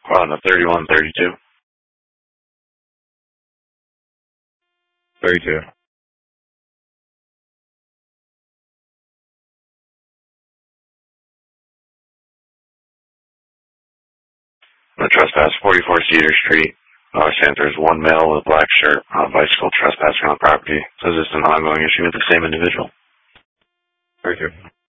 On the 3132. 32. The trespass, 44 Cedar Street. Saying there's one male with a black shirt on a bicycle trespassing on the property. Says it's an ongoing issue with the same individual. 32.